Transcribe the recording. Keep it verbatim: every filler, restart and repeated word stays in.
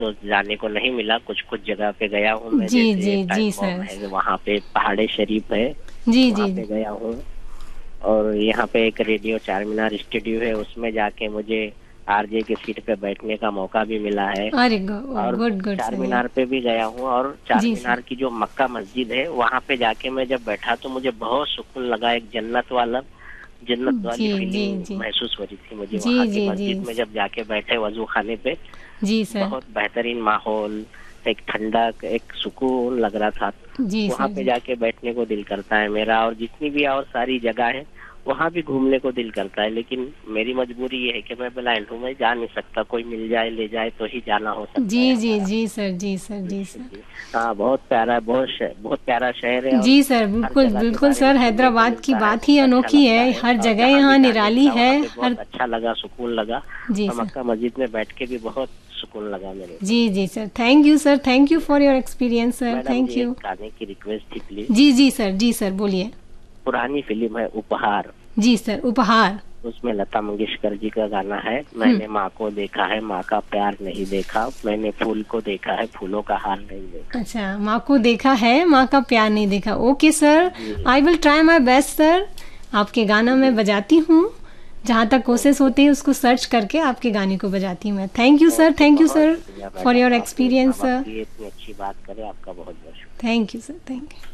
तो जाने को नहीं मिला, कुछ कुछ जगह पे गया हूँ मैं। जी जैसे जी जी टाइम सर। है वहाँ पे पहाड़े शरीफ है, जी वहाँ जी। पे गया हूँ। और यहाँ पे एक रेडियो चार मीनार स्टूडियो है, उसमें जाके मुझे आरजे की सीट पे बैठने का मौका भी मिला है। अरे और गुड गुड चार सर ये। मीनार पे भी गया हूँ, और चार जी सर। मीनार की जो मक्का मस्जिद है वहाँ पे जाके मैं जब बैठा तो मुझे बहुत सुकून लगा। एक जन्नत वाला जन्नत वाली जी जी फीलिंग जी महसूस हो रही थी मुझे जी वहाँ की जी जी मस्जिद में जब जाके बैठे वजू खाने पे। जी सर। बहुत बेहतरीन माहौल, एक ठंडक, एक सुकून लग रहा था। जी वहाँ सर पे जी। जाके बैठने को दिल करता है मेरा। और जितनी भी और सारी जगह है वहाँ भी घूमने को दिल करता है, लेकिन मेरी मजबूरी ये है कि मैं ब्लाइंड हूँ, मैं जा नहीं सकता। कोई मिल जाए ले जाए तो ही जाना हो सकता है जी जी हमारा। जी सर। जी सर जी सर। जी हाँ, बहुत प्यारा, बहुत शह- बहुत प्यारा शहर है। और जी सर हर बिल्कुल जगह के बिल्कुल बारे में सर, सुनने को हैदराबाद की मिलता है, बात ही बहुत अच्छा अनोखी लगता है, है। हर और जगह जहाँ भी यहाँ जाने निराली मिला है। वहाँ पे हर। बहुत अच्छा लगा, सुकून लगा। जी और सर। मक्का मस्जिद में बैठ के भी बहुत सुकून लगा मेरे को। जी जी sir, thank you sir, thank you for your experience sir, madam ji, thank एक यू। गाने की रिक्वेस्ट थी please. Ji ji sir, ji sir बोलिए। पुरानी फिल्म है उपहार, जी सर, उपहार। उसमें लता मंगेशकर जी का गाना है। हम्म। मैंने माँ को देखा है, माँ का प्यार नहीं देखा, मैंने फूल को देखा है, फूलों का हार नहीं देखा। अच्छा, माँ को देखा है, माँ का प्यार नहीं देखा। Okay sir, ji I will try my best sir. आपके गाना मैं जी। बजाती हूँ, जहाँ तक कोशिश ओके, होती है उसको सर्च करके आपके गाने को बजाती हूँ मैं। Thank you sir, okay, thank you बहुत सर शुक्रिया फॉर मैडम, योर आपने इतना एक्सपीरियंस वक्त सर। दिए, इतनी अच्छी बात करे, आपका बहुत बहुत शुक्रिया। Thank you sir, thank you.